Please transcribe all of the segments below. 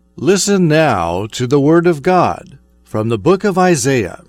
Listen now to the word of God from the book of Isaiah.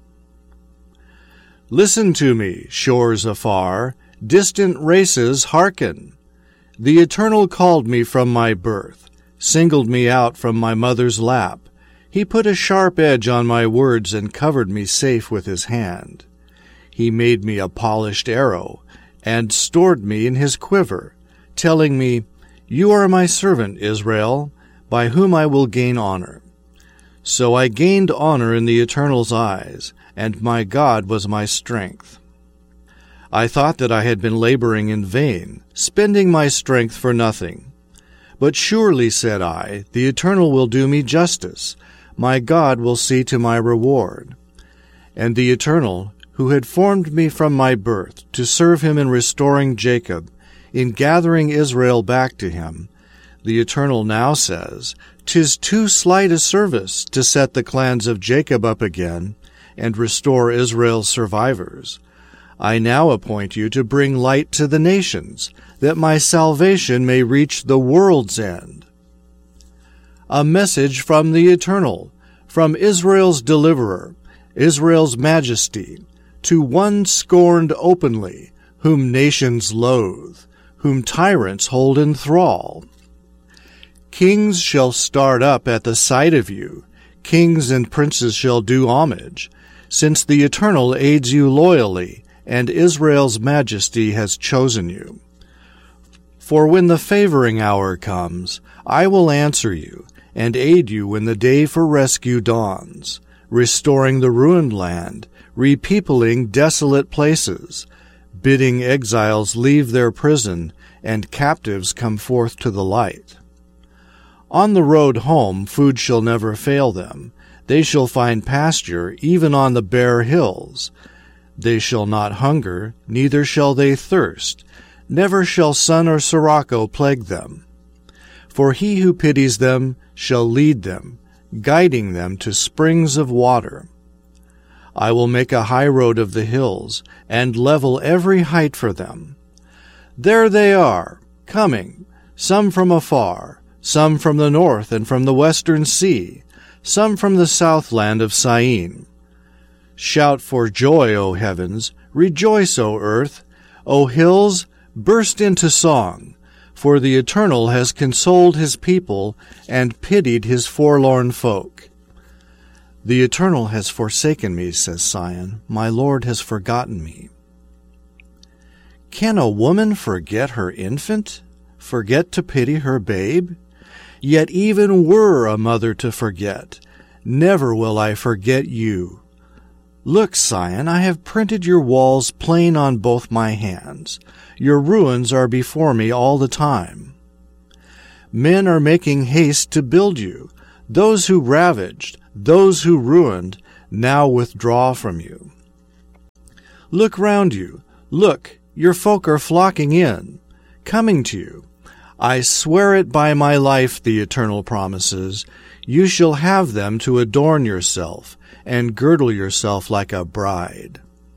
Listen to me, shores afar, distant races, hearken. The Eternal called me from my birth, singled me out from my mother's lap. He put a sharp edge on my words and covered me safe with his hand. He made me a polished arrow and stored me in his quiver, telling me, "You are my servant, Israel, by whom I will gain honor." So I gained honor in the Eternal's eyes, and my God was my strength. I thought that I had been laboring in vain, spending my strength for nothing. But surely, said I, the Eternal will do me justice. My God will see to my reward. And the Eternal, who had formed me from my birth, to serve him in restoring Jacob, in gathering Israel back to him, the Eternal now says, "'Tis too slight a service to set the clans of Jacob up again and restore Israel's survivors. I now appoint you to bring light to the nations, that my salvation may reach the world's end." A message from the Eternal, from Israel's deliverer, Israel's majesty, to one scorned openly, whom nations loathe, whom tyrants hold in thrall. Kings shall start up at the sight of you, kings and princes shall do homage, since the Eternal aids you loyally, and Israel's majesty has chosen you. For when the favoring hour comes, I will answer you, and aid you when the day for rescue dawns, restoring the ruined land, repeopling desolate places, bidding exiles leave their prison, and captives come forth to the light. On the road home food shall never fail them. They shall find pasture even on the bare hills. They shall not hunger, neither shall they thirst. Never shall sun or sirocco plague them. For he who pities them shall lead them, guiding them to springs of water. I will make a high road of the hills, and level every height for them. There they are, coming, some from afar, some from the north and from the western sea, some from the southland of Syene. Shout for joy, O heavens, rejoice, O earth, O hills, burst into song, for the Eternal has consoled his people and pitied his forlorn folk. The Eternal has forsaken me, says Sion, my Lord has forgotten me. Can a woman forget her infant, forget to pity her babe? Yet even were a mother to forget, never will I forget you. Look, Sion, I have printed your walls plain on both my hands. Your ruins are before me all the time. Men are making haste to build you. Those who ravaged, those who ruined, now withdraw from you. Look round you. Look, your folk are flocking in, coming to you. I swear it by my life, the Eternal promises, you shall have them to adorn yourself, and girdle yourself like a bride.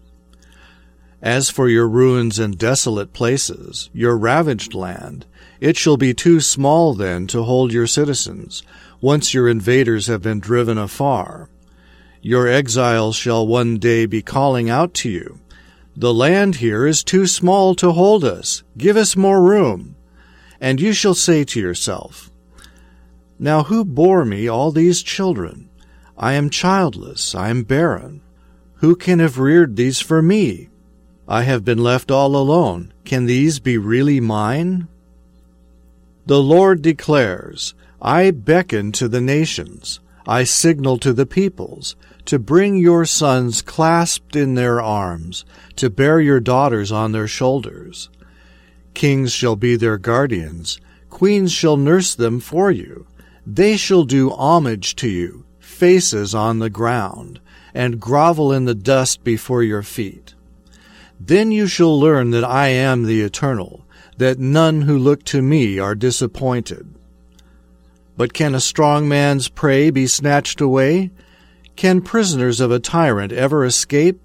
As for your ruins and desolate places, your ravaged land, it shall be too small then to hold your citizens, once your invaders have been driven afar. Your exiles shall one day be calling out to you, "The land here is too small to hold us, give us more room." And you shall say to yourself, "Now who bore me all these children? I am childless, I am barren. Who can have reared these for me? I have been left all alone. Can these be really mine?" The Lord declares, "I beckon to the nations, I signal to the peoples, to bring your sons clasped in their arms, to bear your daughters on their shoulders. Kings shall be their guardians, queens shall nurse them for you. They shall do homage to you, faces on the ground, and grovel in the dust before your feet. Then you shall learn that I am the Eternal, that none who look to me are disappointed. But can a strong man's prey be snatched away? Can prisoners of a tyrant ever escape?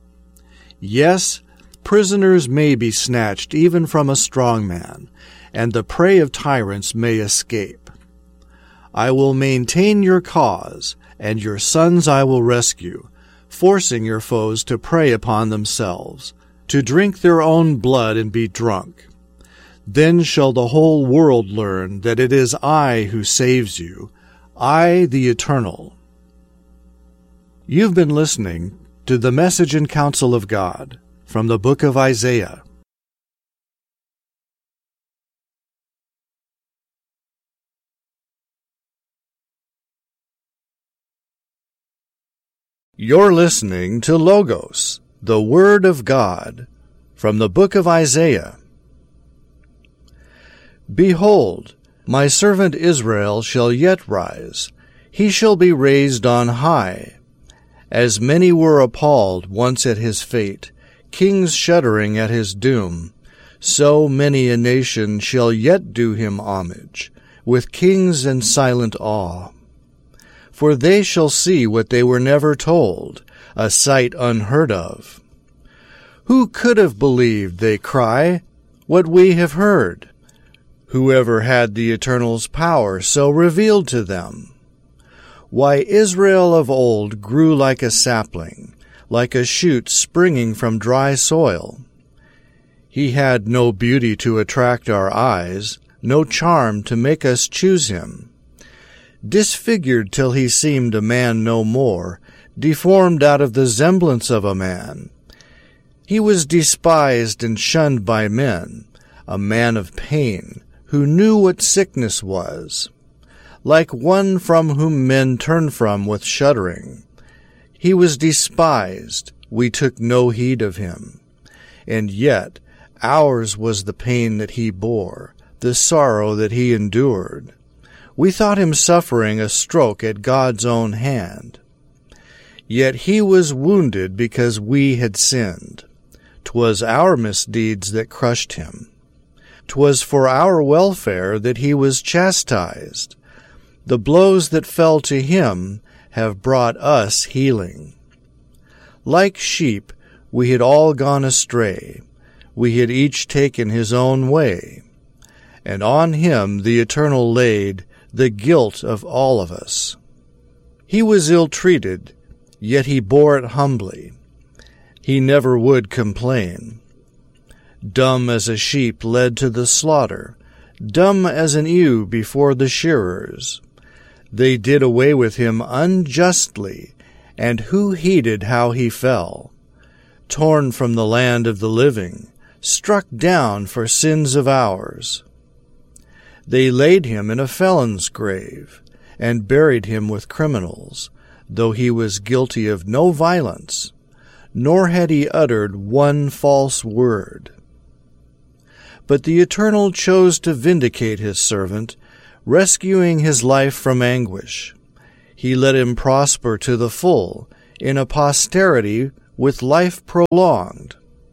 Yes, prisoners may be snatched even from a strong man, and the prey of tyrants may escape. I will maintain your cause, and your sons I will rescue, forcing your foes to prey upon themselves, to drink their own blood and be drunk. Then shall the whole world learn that it is I who saves you, I the Eternal. You've been listening to the Message and Counsel of God from the book of Isaiah. You're listening to Logos, the Word of God, from the book of Isaiah. Behold, my servant Israel shall yet rise. He shall be raised on high. As many were appalled once at his fate, kings shuddering at his doom, so many a nation shall yet do him homage, with kings in silent awe. For they shall see what they were never told, a sight unheard of. Who could have believed, they cry, what we have heard? Whoever had the Eternal's power so revealed to them? Why, Israel of old grew like a sapling, like a shoot springing from dry soil. He had no beauty to attract our eyes, no charm to make us choose him. Disfigured till he seemed a man no more, deformed out of the semblance of a man. He was despised and shunned by men, a man of pain, who knew what sickness was. Like one from whom men turn from with shuddering. He was despised, we took no heed of him. And yet ours was the pain that he bore, the sorrow that he endured. We thought him suffering a stroke at God's own hand. Yet he was wounded because we had sinned. 'Twas our misdeeds that crushed him. 'Twas for our welfare that he was chastised. The blows that fell to him have brought us healing. Like sheep, we had all gone astray. We had each taken his own way. And on him the Eternal laid the guilt of all of us. He was ill-treated, yet he bore it humbly. He never would complain. Dumb as a sheep led to the slaughter, dumb as an ewe before the shearers. They did away with him unjustly, and who heeded how he fell? Torn from the land of the living, struck down for sins of ours. They laid him in a felon's grave, and buried him with criminals, though he was guilty of no violence, nor had he uttered one false word. But the Eternal chose to vindicate his servant, rescuing his life from anguish. He let him prosper to the full, in a posterity with life prolonged.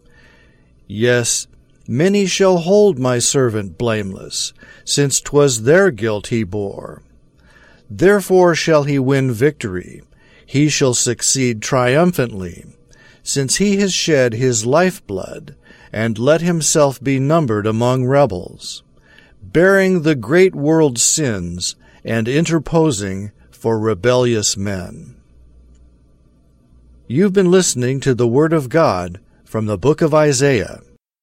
Yes, many shall hold my servant blameless, since 'twas their guilt he bore. Therefore shall he win victory, he shall succeed triumphantly, since he has shed his lifeblood, and let himself be numbered among rebels, bearing the great world's sins, and interposing for rebellious men. You've been listening to the Word of God from the book of Isaiah.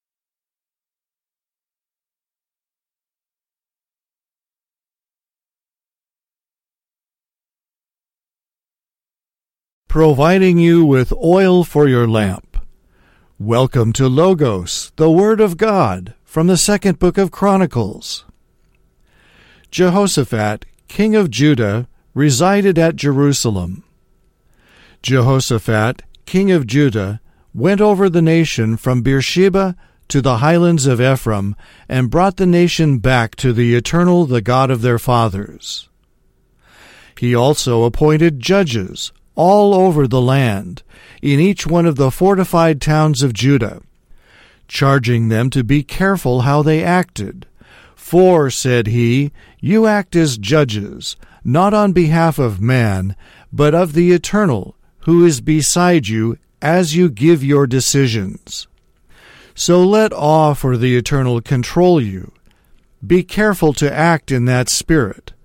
Providing you with oil for your lamp. Welcome to Logos, the Word of God, from the second book of Chronicles. Jehoshaphat, king of Judah, resided at Jerusalem. Jehoshaphat, king of Judah, went over the nation from Beersheba to the highlands of Ephraim, and brought the nation back to the Eternal, the God of their fathers. He also appointed judges all over the land, in each one of the fortified towns of Judah, charging them to be careful how they acted. For, said he, you act as judges, not on behalf of man, but of the Eternal, who is beside you, as you give your decisions. So let awe for the Eternal control you. Be careful to act in that spirit,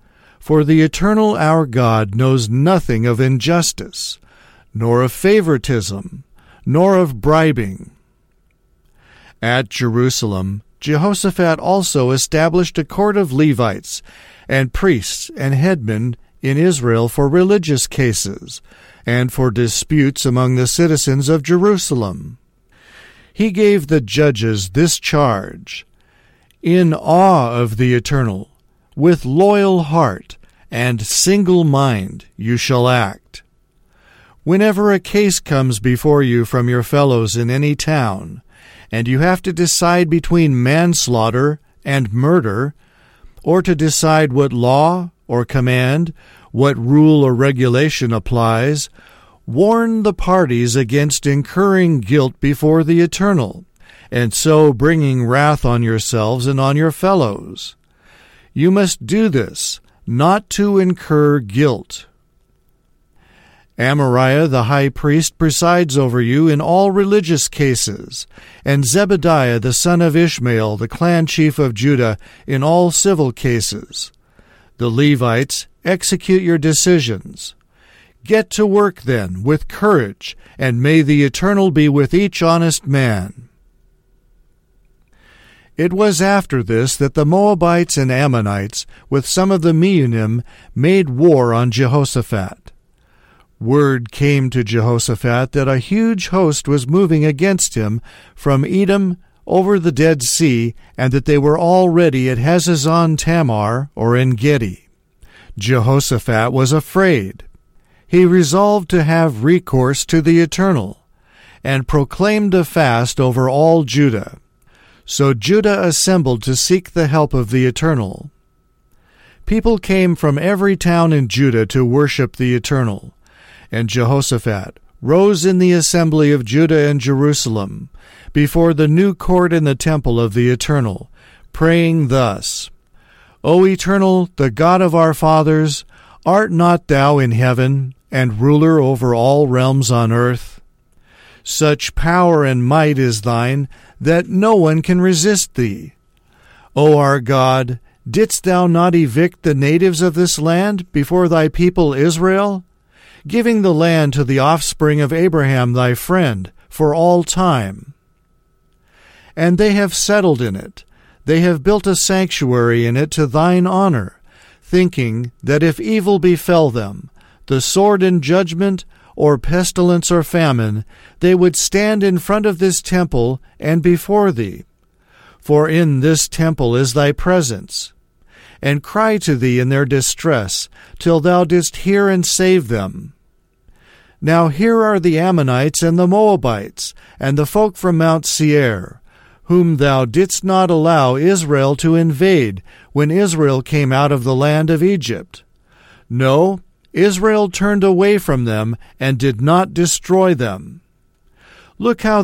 For the Eternal our God knows nothing of injustice, nor of favoritism, nor of bribing. At Jerusalem, Jehoshaphat also established a court of Levites and priests and headmen in Israel for religious cases and for disputes among the citizens of Jerusalem. He gave the judges this charge: in awe of the Eternal, with loyal heart and single mind you shall act. Whenever a case comes before you from your fellows in any town, and you have to decide between manslaughter and murder, or to decide what law or command, what rule or regulation applies, warn the parties against incurring guilt before the Eternal, and so bringing wrath on yourselves and on your fellows. You must do this, not to incur guilt. Amariah the high priest presides over you in all religious cases, and Zebediah the son of Ishmael, the clan chief of Judah, in all civil cases. The Levites execute your decisions. Get to work, then, with courage, and may the Eternal be with each honest man. It was after this that the Moabites and Ammonites, with some of the Meunims, made war on Jehoshaphat. Word came to Jehoshaphat that a huge host was moving against him from Edom over the Dead Sea, and that they were already at Hazazon Tamar, or En-gedi. Jehoshaphat was afraid. He resolved to have recourse to the Eternal, and proclaimed a fast over all Judah. So Judah assembled to seek the help of the Eternal. People came from every town in Judah to worship the Eternal, and Jehoshaphat rose in the assembly of Judah and Jerusalem, before the new court in the temple of the Eternal, praying thus: O Eternal, the God of our fathers, art not thou in heaven, and ruler over all realms on earth? Such power and might is thine, that no one can resist thee. O our God, didst thou not evict the natives of this land before thy people Israel, giving the land to the offspring of Abraham thy friend for all time? And they have settled in it. They have built a sanctuary in it to thine honor, thinking that if evil befell them, the sword and judgment, or pestilence or famine, they would stand in front of this temple and before thee. For in this temple is thy presence, and cry to thee in their distress, till thou didst hear and save them. Now here are the Ammonites and the Moabites, and the folk from Mount Seir, whom thou didst not allow Israel to invade when Israel came out of the land of Egypt. No, Israel turned away from them and did not destroy them. Look how